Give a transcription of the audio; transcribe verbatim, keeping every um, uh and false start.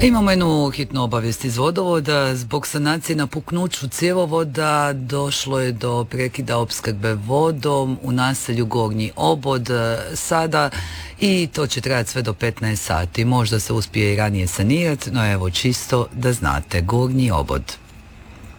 Imamo jednu hitnu obavijest iz vodovoda. Zbog sanacije na puknuću cjevovoda došlo je do prekida opskrbe vodom u naselju Gornji Obod sada i to će trajati sve do petnaest sati. Možda se uspije i ranije sanirati, no evo čisto da znate, Gornji Obod.